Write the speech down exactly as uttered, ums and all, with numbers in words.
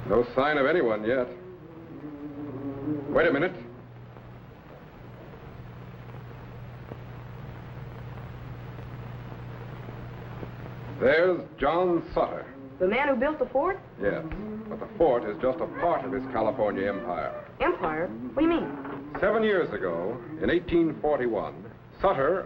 No sign of anyone yet. Wait a minute. There's John Sutter. The man who built the fort? Yes, but the fort is just a part of his California empire. Empire? What do you mean? Seven years ago, in eighteen forty-one, Sutter